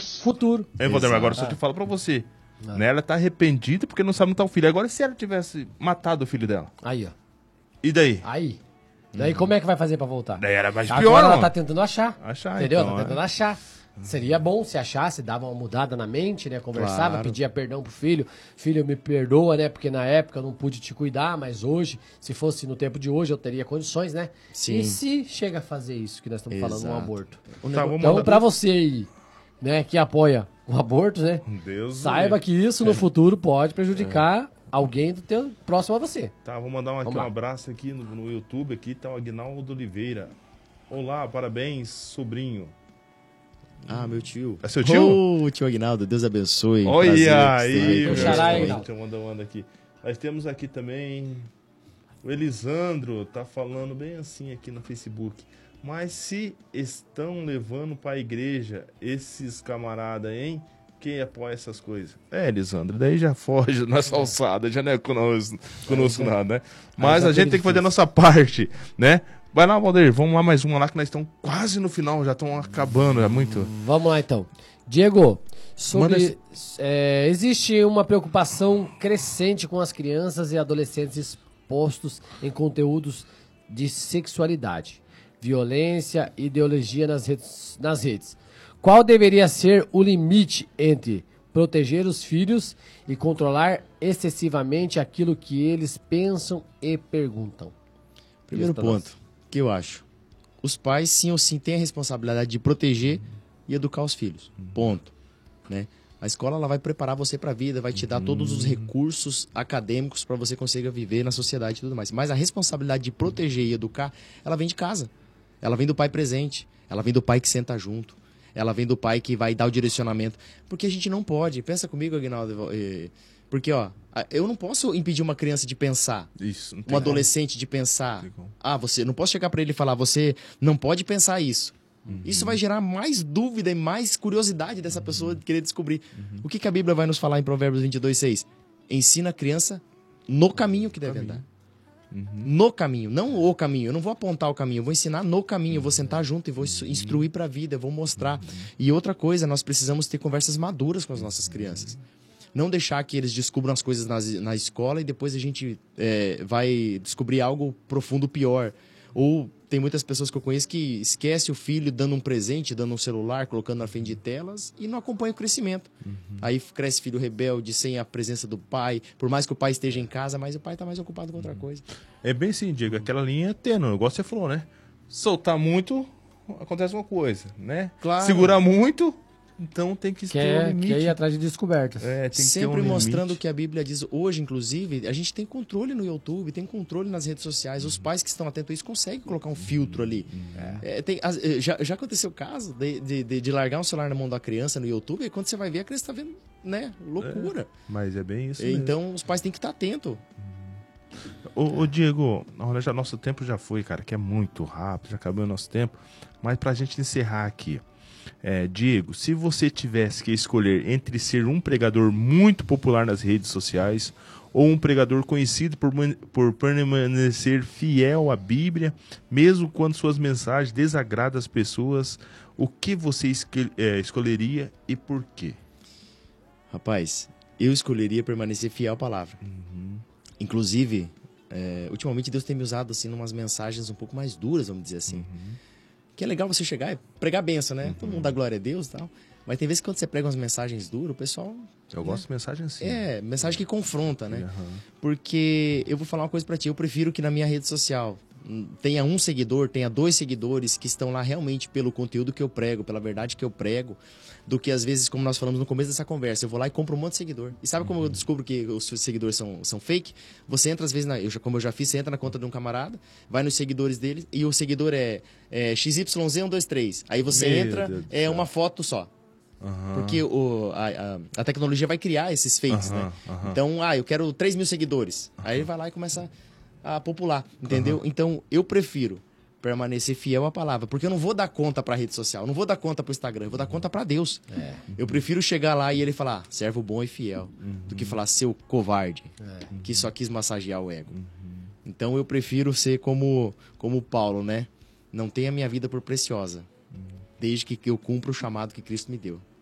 futuro. Valdemar, agora só te falo pra você. Né? Ela tá arrependida porque não sabe onde tá o filho. Agora, se ela tivesse matado o filho dela? Aí, ó. E daí? Aí. Daí como é que vai fazer pra voltar? Daí era mais Agora pior, ela mano. tá tentando achar. Entendeu? Então, Tá tentando achar. Seria bom se achasse, dava uma mudada na mente, né? Conversava, Claro. pedia perdão pro filho. Filho, me perdoa, né? Porque na época eu não pude te cuidar, mas hoje, se fosse no tempo de hoje, eu teria condições, né? Sim. E se chega a fazer isso que nós estamos falando, um Exato. aborto? vamos Então, mandar- pra você aí, né, que apoia o aborto, né? Deus Saiba que isso no futuro pode prejudicar alguém do teu próximo a você. Tá, vou mandar aqui Vamos um lá. abraço aqui no YouTube, aqui tá o Aguinaldo Oliveira. Olá, parabéns, sobrinho. Ah, meu tio. É seu tio? Ô, tio Aguinaldo, Deus abençoe. Olha Prazer aí, que esteja meu conosco xará, também. Aguinaldo. Deixa eu mandar aqui. Nós temos aqui também o Elisandro, tá falando bem assim aqui no Facebook. Mas se estão levando para a igreja esses camaradas, hein? Quem apoia essas coisas? Elisandro, daí já foge nessa alçada, já não é conosco nada, né? Mas já a gente bem tem que fazer a difícil. nossa parte, né? Vai lá, Valdir, vamos lá mais uma lá que nós estamos quase no final, já estão acabando, é muito... Vamos lá então. Diego, Manda existe uma preocupação crescente com as crianças e adolescentes expostos em conteúdos de sexualidade, violência e ideologia nas redes. Qual deveria ser o limite entre proteger os filhos e controlar excessivamente aquilo que eles pensam e perguntam? Primeiro ponto, que eu acho. Os pais, sim ou sim, têm a responsabilidade de proteger e educar os filhos. Ponto. Né? A escola ela vai preparar você para a vida, vai te dar todos os recursos acadêmicos para você conseguir viver na sociedade e tudo mais. Mas a responsabilidade de proteger e educar, ela vem de casa. Ela vem do pai presente. Ela vem do pai que senta junto. Ela vem do pai que vai dar o direcionamento. Porque a gente não pode. Pensa comigo, Aguinaldo. Porque, ó, eu não posso impedir uma criança de pensar. Isso, não tem Um como. adolescente de pensar. Não tem como. Você não posso chegar para ele e falar, você não pode pensar isso. Isso vai gerar mais dúvida e mais curiosidade dessa pessoa de querer descobrir. O que a Bíblia vai nos falar em Provérbios 22:6? Ensina a criança no caminho que deve andar. No caminho, não o caminho. Eu não vou apontar o caminho, eu vou ensinar no caminho. Eu vou sentar junto e vou instruir para a vida, eu vou mostrar. E outra coisa, nós precisamos ter conversas maduras com as nossas crianças. Não deixar que eles descubram as coisas na escola e depois a gente vai descobrir algo profundo pior. Ou tem muitas pessoas que eu conheço que esquece o filho dando um presente, dando um celular, colocando na frente de telas e não acompanha o crescimento. Aí cresce filho rebelde, sem a presença do pai, por mais que o pai esteja em casa, mas o pai está mais ocupado com outra coisa. É bem assim, Diego, aquela linha é tênue, igual você falou, né? Soltar muito, acontece uma coisa, né? Claro. Segurar muito, então tem que ter um limite. Quer ir atrás de descobertas. É, tem que ter Sempre um mostrando o limite. que a Bíblia diz. Hoje, inclusive, a gente tem controle no YouTube, tem controle nas redes sociais. Os pais que estão atentos a isso conseguem colocar um filtro ali. Já aconteceu o caso de largar um celular na mão da criança no YouTube, e quando você vai ver, a criança está vendo, né? Loucura. Mas é bem isso mesmo. Então, os pais têm que estar atentos. Ô Diego, olha, já nosso tempo já foi, cara, que é muito rápido, já acabou o nosso tempo. Mas pra gente encerrar aqui, Diego, se você tivesse que escolher entre ser um pregador muito popular nas redes sociais ou um pregador conhecido por permanecer fiel à Bíblia, mesmo quando suas mensagens desagradam as pessoas, o que você escolheria e por quê? Rapaz, eu escolheria permanecer fiel à palavra. Inclusive, ultimamente Deus tem me usado assim numas mensagens um pouco mais duras, vamos dizer assim. Que é legal você chegar e pregar a benção, né? Todo mundo dá glória a Deus e tal. Mas tem vezes que quando você prega umas mensagens duras, o pessoal... Eu gosto de mensagem assim. Mensagem que confronta, né? Aham. Porque eu vou falar uma coisa pra ti, eu prefiro que na minha rede social tenha um seguidor, tenha 2 seguidores que estão lá realmente pelo conteúdo que eu prego, pela verdade que eu prego, do que às vezes, como nós falamos no começo dessa conversa, eu vou lá e compro um monte de seguidor. E sabe como eu descubro que os seguidores são fake? Você entra às vezes, como eu já fiz, você entra na conta de um camarada, vai nos seguidores dele e o seguidor é XYZ123. Aí você Meu entra, Deus do é céu. uma foto só. Aham. Porque a tecnologia vai criar esses fakes, Aham, né? aham. Então, eu quero 3 mil seguidores. Aí ele vai lá e começa a popular, entendeu? Então, eu prefiro permanecer fiel à palavra, porque eu não vou dar conta pra rede social, eu não vou dar conta pro Instagram, eu vou dar conta pra Deus. Eu prefiro chegar lá e ele falar, servo bom e fiel, do que falar, seu covarde, que só quis massagear o ego. Então, eu prefiro ser como Paulo, né? Não tenha minha vida por preciosa, desde que eu cumpra o chamado que Cristo me deu.